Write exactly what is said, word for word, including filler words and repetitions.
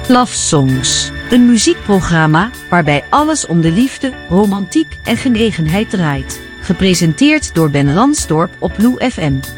Love Songs, een muziekprogramma waarbij alles om de liefde, romantiek en genegenheid draait. Gepresenteerd door Ben Ransdorp op Blue F M.